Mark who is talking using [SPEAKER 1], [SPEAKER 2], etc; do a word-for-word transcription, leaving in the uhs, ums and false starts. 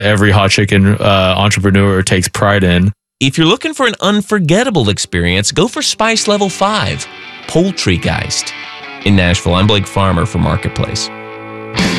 [SPEAKER 1] every hot chicken uh, entrepreneur takes pride in.
[SPEAKER 2] If you're looking for an unforgettable experience, go for Spice Level five, Poultrygeist. In Nashville, I'm Blake Farmer for Marketplace.